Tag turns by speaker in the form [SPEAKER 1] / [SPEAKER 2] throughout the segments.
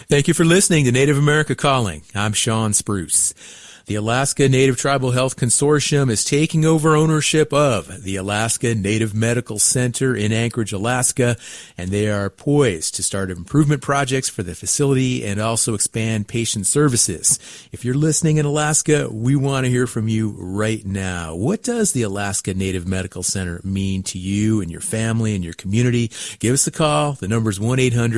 [SPEAKER 1] Thank you for listening to Native America Calling. I'm Sean Spruce. The Alaska Native Tribal Health Consortium is taking over ownership of the Alaska Native Medical Center in Anchorage, Alaska, and they are poised to start improvement projects for the facility and also expand patient services. If you're listening in Alaska, we want to hear from you right now. What does the Alaska Native Medical Center mean to you and your family and your community? Give us a call. The number is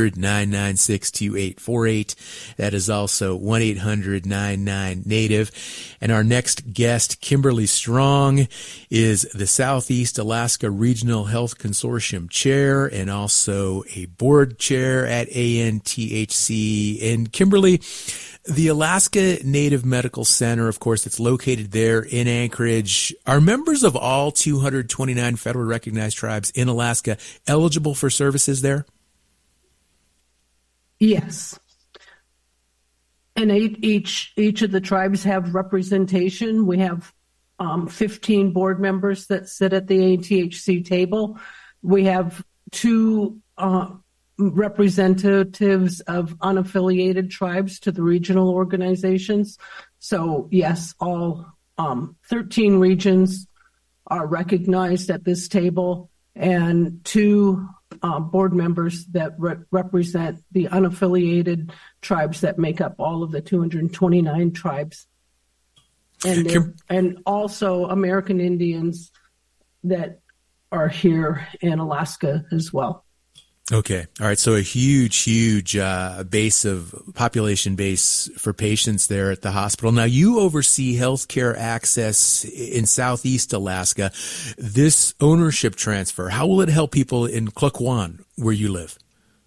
[SPEAKER 1] 1-800-996-2848. That is also 1-800-99-NATIVE. And our next guest, Kimberly Strong, is the Southeast Alaska Regional Health Consortium Chair and also a board chair at ANTHC. And Kimberly, the Alaska Native Medical Center, of course, it's located there in Anchorage. Are members of all 229 federally recognized tribes in Alaska eligible for services there?
[SPEAKER 2] Yes. And each of the tribes have representation. We have 15 board members that sit at the ANTHC table. We have 2 representatives of unaffiliated tribes to the regional organizations. So yes, all 13 regions are recognized at this table, and 2 board members that represent the unaffiliated tribes that make up all of the 229 tribes, and also American Indians that are here in Alaska as well.
[SPEAKER 1] Okay. All right. So a huge population base for patients there at the hospital. Now, you oversee healthcare access in Southeast Alaska. This ownership transfer, how will it help people in Klukwan, where you live?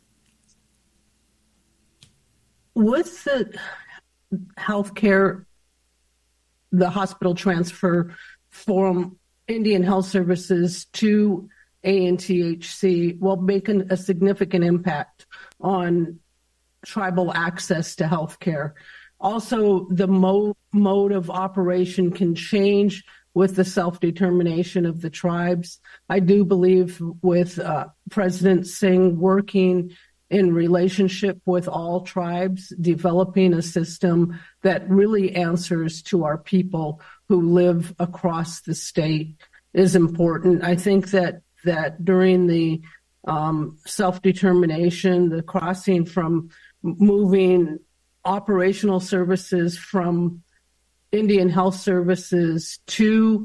[SPEAKER 2] With the healthcare, the hospital transfer from Indian Health Services to ANTHC will make a significant impact on tribal access to healthcare. Also, the mode of operation can change with the self-determination of the tribes. I do believe with President Singh working in relationship with all tribes, developing a system that really answers to our people who live across the state is important. I think that during the self-determination, the crossing from moving operational services from Indian Health Services to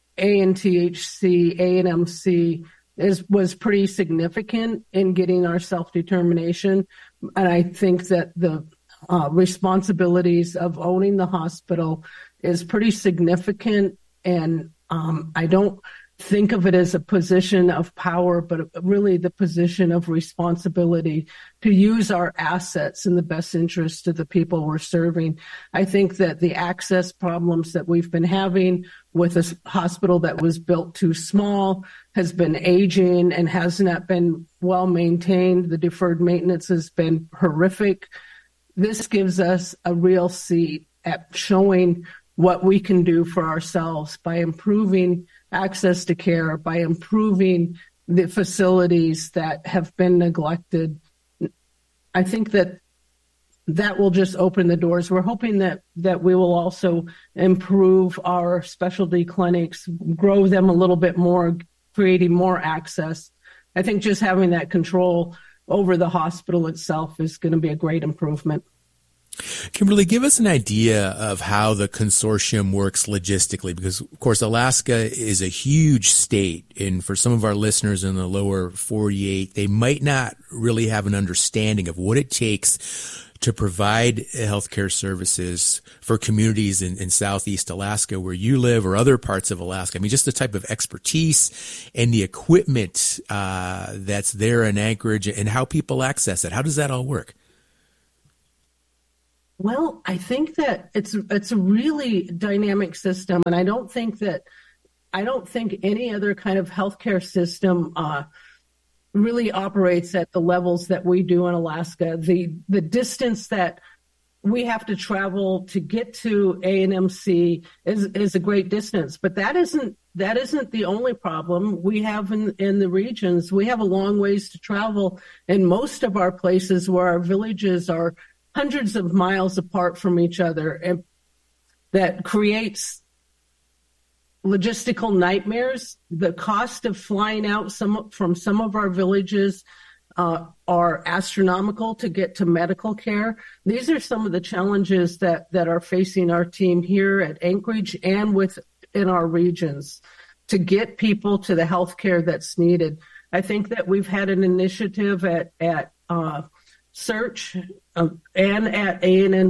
[SPEAKER 2] ANTHC, ANMC was pretty significant in getting our self-determination. And I think that the responsibilities of owning the hospital is pretty significant. And I don't think of it as a position of power, but really the position of responsibility to use our assets in the best interest of the people we're serving. I think that the access problems that we've been having with a hospital that was built too small, has been aging, and has not been well maintained. The deferred maintenance has been horrific. This gives us a real seat at showing what we can do for ourselves by improving access to care, by improving the facilities that have been neglected. I think that will just open the doors. We're hoping that we will also improve our specialty clinics, grow them a little bit more, creating more access. I think just having that control over the hospital itself is going to be a great improvement.
[SPEAKER 1] Kimberly, give us an idea of how the consortium works logistically, because, of course, Alaska is a huge state, and for some of our listeners in the lower 48, they might not really have an understanding of what it takes to provide healthcare services for communities in Southeast Alaska where you live, or other parts of Alaska. I mean, just the type of expertise and the equipment that's there in Anchorage, and how people access it. How does that all work?
[SPEAKER 2] Well, I think that it's a really dynamic system, and I don't think any other kind of healthcare system really operates at the levels that we do in Alaska. The distance that we have to travel to get to ANMC is a great distance, but that isn't the only problem we have in the regions. We have a long ways to travel in most of our places where our villages are hundreds of miles apart from each other, and that creates logistical nightmares. The cost of flying out from some of our villages are astronomical to get to medical care. These are some of the challenges that are facing our team here at Anchorage and within our regions to get people to the health care that's needed. I think that we've had an initiative at Search and at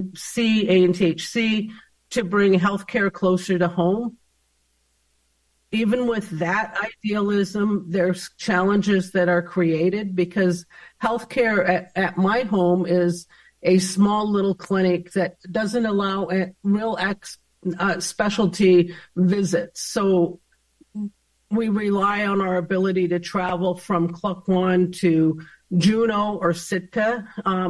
[SPEAKER 2] ANTHC to bring health care closer to home. Even with that idealism, there's challenges that are created because healthcare at my home is a small little clinic that doesn't allow real specialty visits. So we rely on our ability to travel from Klukwan to Juneau or Sitka.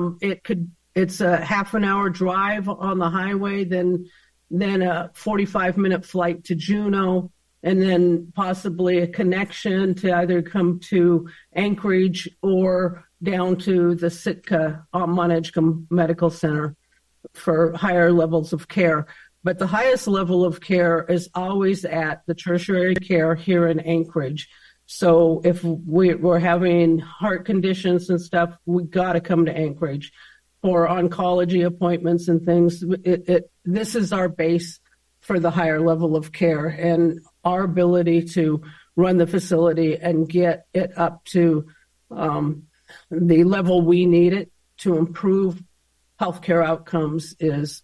[SPEAKER 2] It's a half an hour drive on the highway, then a 45-minute flight to Juneau, and then possibly a connection to either come to Anchorage or down to the Sitka Mount Edgecombe Medical Center for higher levels of care. But the highest level of care is always at the tertiary care here in Anchorage. So if we're having heart conditions and stuff, we got to come to Anchorage. For oncology appointments and things, this is our base for the higher level of care, and our ability to run the facility and get it up to the level we need it to improve healthcare outcomes is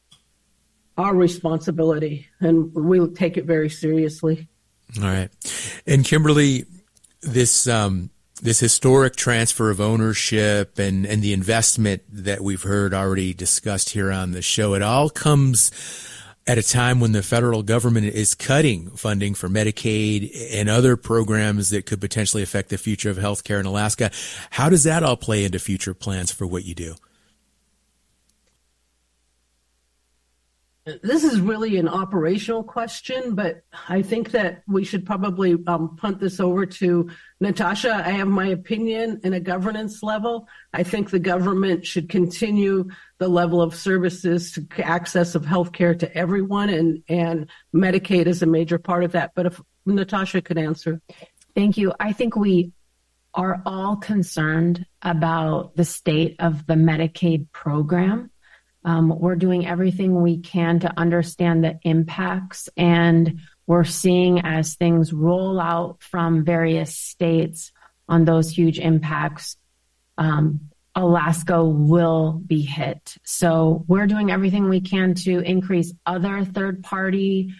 [SPEAKER 2] our responsibility, and we take it very seriously.
[SPEAKER 1] All right. And Kimberly, this historic transfer of ownership and the investment that we've heard already discussed here on the show, it all comes at a time when the federal government is cutting funding for Medicaid and other programs that could potentially affect the future of healthcare in Alaska. How does that all play into future plans for what you do?
[SPEAKER 2] This is really an operational question, but I think that we should probably punt this over to Natasha. I have my opinion in a governance level. I think the government should continue the level of services to access of healthcare to everyone, and Medicaid is a major part of that. But if Natasha could answer.
[SPEAKER 3] Thank you. I think we are all concerned about the state of the Medicaid program. We're doing everything we can to understand the impacts, and we're seeing as things roll out from various states on those huge impacts, Alaska will be hit. So we're doing everything we can to increase other third-party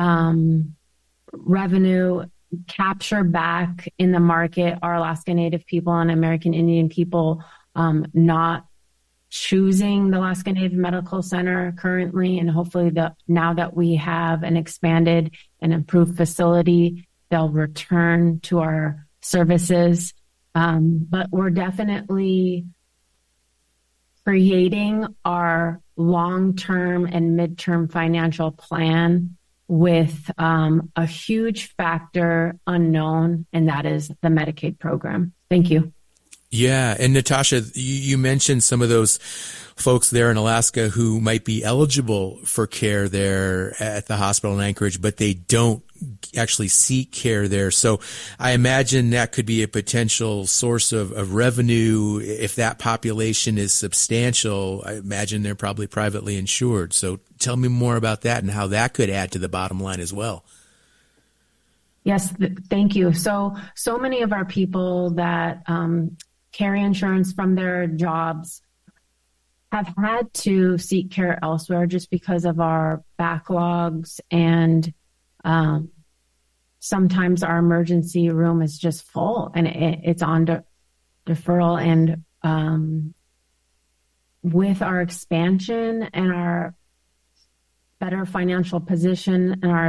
[SPEAKER 3] revenue, capture back in the market our Alaska Native people and American Indian people not choosing the Alaska Native Medical Center currently, and hopefully now that we have an expanded and improved facility, they'll return to our services. But we're definitely creating our long-term and midterm financial plan with a huge factor unknown, and that is the Medicaid program. Thank you.
[SPEAKER 1] Yeah. And Natasha, you mentioned some of those folks there in Alaska who might be eligible for care there at the hospital in Anchorage, but they don't actually seek care there. So I imagine that could be a potential source of revenue. If that population is substantial, I imagine they're probably privately insured. So tell me more about that and how that could add to the bottom line as well.
[SPEAKER 3] Yes, thank you. So many of our people that carry insurance from their jobs have had to seek care elsewhere just because of our backlogs, and sometimes our emergency room is just full and it's on deferral. And with our expansion and our better financial position and our